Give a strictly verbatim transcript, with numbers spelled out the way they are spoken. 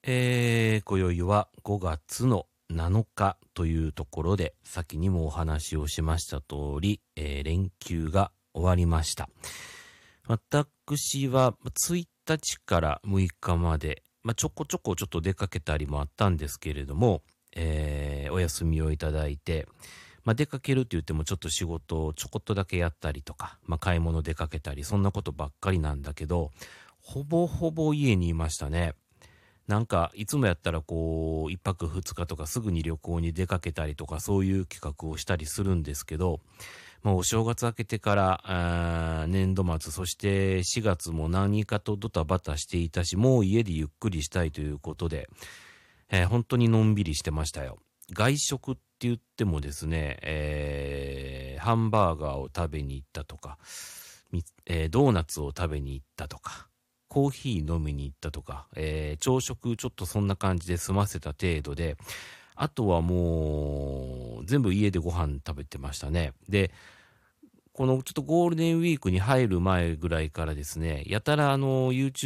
えー、今宵はごがつのなのかというところで、先にもお話をしました通り、えー、連休が終わりました。私はついたちからむいかまで、まあ、ちょこちょこちょっと出かけたりもあったんですけれども、えー、お休みをいただいて、まあ、出かけるって言ってもちょっと仕事をちょこっとだけやったりとか、まあ、買い物出かけたり、そんなことばっかりなんだけど、ほぼほぼ家にいましたね。なんか、いつもやったらこう、一泊二日とかすぐに旅行に出かけたりとか、そういう企画をしたりするんですけど、まあ、お正月明けてから、あ年度末、そしてしがつも何かとドタバタしていたし、もう家でゆっくりしたいということで、えー本当にのんびりしてましたよ。外食って言ってもですね、えーハンバーガーを食べに行ったとか、みえードーナツを食べに行ったとか、コーヒー飲みに行ったとか、えー朝食ちょっとそんな感じで済ませた程度で、あとはもう、全部家でご飯食べてましたね。で、このちょっとゴールデンウィークに入る前ぐらいからですね、やたらあの、YouTube